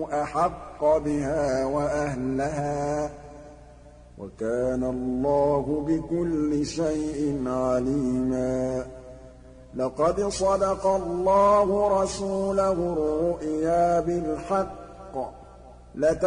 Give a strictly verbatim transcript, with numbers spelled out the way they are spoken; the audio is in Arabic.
أحق بها وأهلها وكان الله بكل شيء عليما لقد صدق الله رسوله الرؤيا بالحق